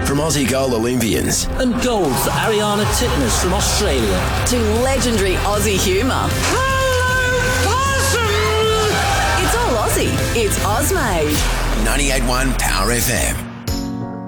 From Aussie goal Olympians. And gold for Ariana Titmus from Australia. To legendary Aussie humour. Hello, Possum! It's all Aussie. It's Ozmade. 98.1 Power FM.